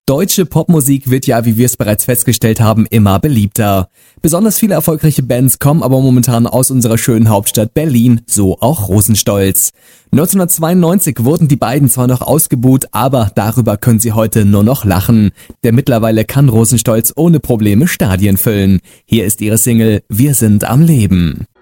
Deutsche Popmusik wird ja, wie wir es bereits festgestellt haben, immer beliebter. Besonders viele erfolgreiche Bands kommen aber momentan aus unserer schönen Hauptstadt Berlin, so auch Rosenstolz. 1992 wurden die beiden zwar noch ausgebuht, aber darüber können sie heute nur noch lachen. Denn mittlerweile kann Rosenstolz ohne Probleme Stadien füllen. Hier ist ihre Single Wir sind am Leben.